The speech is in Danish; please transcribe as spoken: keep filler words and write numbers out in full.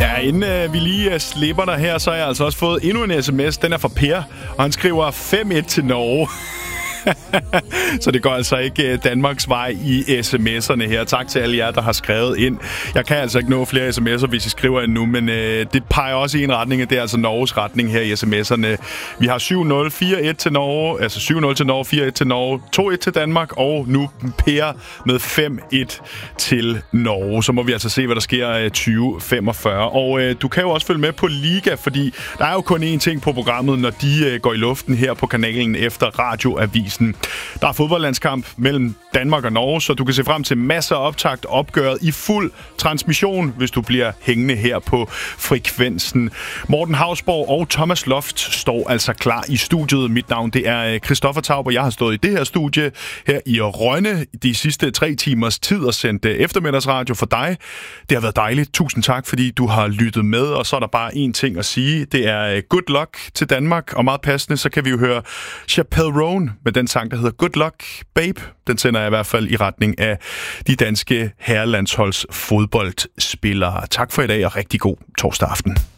Ja, inden øh, vi lige øh, slipper dig her, så har jeg altså også fået endnu en sms. Den er fra Per, og han skriver fem et til Norge. Så det går altså ikke Danmarks vej i sms'erne her. Tak til alle jer, der har skrevet ind. Jeg kan altså ikke nå flere sms'er, hvis I skriver ind nu, men øh, det peger også i en retning, at det er altså Norges retning her i sms'erne. Vi har syv nul, fire et til Norge, altså syv nul til Norge, fire et til Norge, to et til Danmark, og nu Per med fem et til Norge. Så må vi altså se, hvad der sker tyve femogfyrre. Og øh, du kan jo også følge med på Liga, fordi der er jo kun én ting på programmet, når de øh, går i luften her på kanalen efter Radioavisen. Der er fodboldlandskamp mellem Danmark og Norge, så du kan se frem til masser af optakt opgøret i fuld transmission, hvis du bliver hængende her på frekvensen. Morten Hausborg og Thomas Loft står altså klar i studiet. Mit navn det er Christoffer Taub, og jeg har stået i det her studie her i Rønne de sidste tre timers tid og sendt eftermiddagsradio for dig. Det har været dejligt. Tusind tak, fordi du har lyttet med, og så er der bare én ting at sige. Det er good luck til Danmark, og meget passende, så kan vi jo høre Chappelle Roan med den sang, der hedder Good Luck Babe. Den sender jeg i hvert fald i retning af de danske herrelandsholds fodboldspillere. Tak for i dag, og rigtig god torsdag aften.